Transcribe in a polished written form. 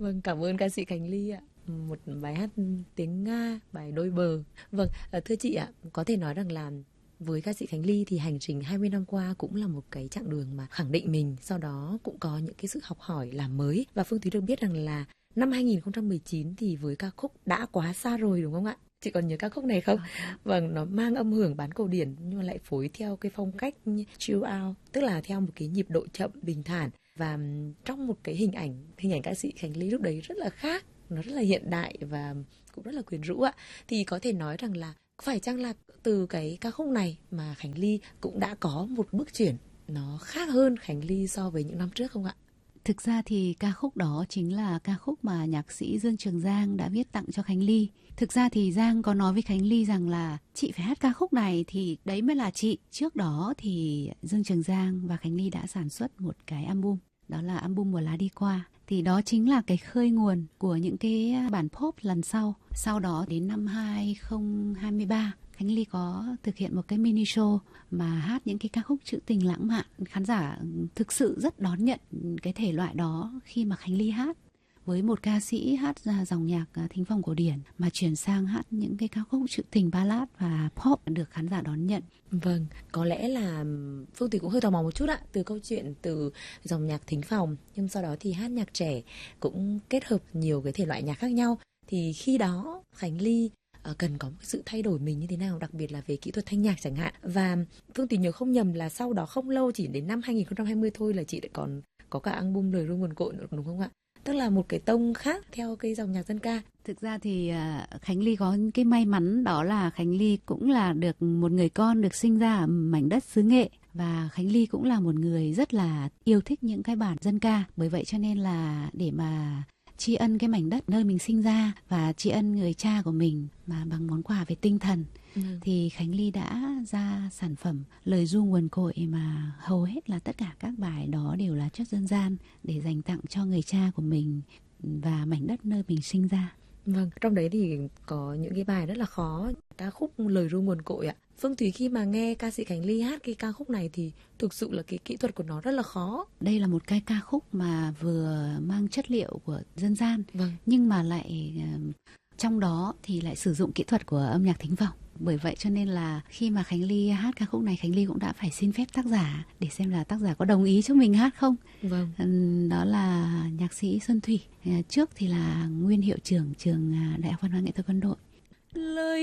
Vâng, cảm ơn ca sĩ Khánh Ly ạ. Một bài hát tiếng Nga, bài Đôi bờ. Vâng, thưa chị ạ, có thể nói rằng là với ca sĩ Khánh Ly thì hành trình 20 năm qua cũng là một cái chặng đường mà khẳng định mình, sau đó cũng có những cái sự học hỏi làm mới. Và Phương Thúy được biết rằng là năm 2019 thì với ca khúc Đã Quá Xa Rồi đúng không ạ? Chị còn nhớ ca khúc này không? Vâng, nó mang âm hưởng bán cổ điển nhưng mà lại phối theo cái phong cách chill out, tức là theo một cái nhịp độ chậm bình thản. Và trong một cái hình ảnh ca sĩ Khánh Ly lúc đấy rất là khác, nó rất là hiện đại và cũng rất là quyến rũ ạ. Thì có thể nói rằng là phải chăng là từ cái ca khúc này mà Khánh Ly cũng đã có một bước chuyển nó khác hơn Khánh Ly so với những năm trước không ạ? Thực ra thì ca khúc đó chính là ca khúc mà nhạc sĩ Dương Trường Giang đã viết tặng cho Khánh Ly. Thực ra thì Giang có nói với Khánh Ly rằng là chị phải hát ca khúc này thì đấy mới là chị. Trước đó thì Dương Trường Giang và Khánh Ly đã sản xuất một cái album, đó là album Mùa Lá Đi Qua. Thì đó chính là cái khơi nguồn của những cái bản pop lần sau. Sau đó đến năm 2023, Khánh Ly có thực hiện một cái mini show mà hát những cái ca khúc trữ tình lãng mạn. Khán giả thực sự rất đón nhận cái thể loại đó khi mà Khánh Ly hát. Với một ca sĩ hát ra dòng nhạc thính phòng cổ điển mà chuyển sang hát những cái ca khúc trữ tình ballad và pop được khán giả đón nhận. Vâng, có lẽ là Phương Thủy cũng hơi tò mò một chút ạ, từ câu chuyện từ dòng nhạc thính phòng nhưng sau đó thì hát nhạc trẻ cũng kết hợp nhiều cái thể loại nhạc khác nhau. Thì khi đó Khánh Ly cần có một sự thay đổi mình như thế nào, đặc biệt là về kỹ thuật thanh nhạc chẳng hạn. Và Phương Thủy nhớ không nhầm là sau đó không lâu, chỉ đến năm 2020 thôi là chị lại còn có cả album Lời Ru Nguồn Cội nữa đúng không ạ? Tức là một cái tông khác theo cái dòng nhạc dân ca. Thực ra thì Khánh Ly có cái may mắn đó là Khánh Ly cũng là được một người con được sinh ra ở mảnh đất xứ Nghệ. Và Khánh Ly cũng là một người rất là yêu thích những cái bản dân ca. Bởi vậy cho nên là để mà tri ân cái mảnh đất nơi mình sinh ra và tri ân người cha của mình mà bằng món quà về tinh thần, thì Khánh Ly đã ra sản phẩm Lời Ru Nguồn Cội mà hầu hết là tất cả các bài đó đều là chất dân gian để dành tặng cho người cha của mình và mảnh đất nơi mình sinh ra. Vâng, trong đấy thì có những cái bài rất là khó, ca khúc Lời Ru Nguồn Cội ạ. Phương Thúy khi mà nghe ca sĩ Khánh Ly hát cái ca khúc này thì thực sự là cái kỹ thuật của nó rất là khó. Đây là một cái ca khúc mà vừa mang chất liệu của dân gian, nhưng mà lại trong đó thì lại sử dụng kỹ thuật của âm nhạc thính phòng. Bởi vậy cho nên là khi mà Khánh Ly hát ca khúc này, Khánh Ly cũng đã phải xin phép tác giả để xem là tác giả có đồng ý cho mình hát không. Đó là nhạc sĩ Xuân Thủy, trước thì là nguyên hiệu trưởng trường Đại học Văn hóa Nghệ thuật Quân đội. Lời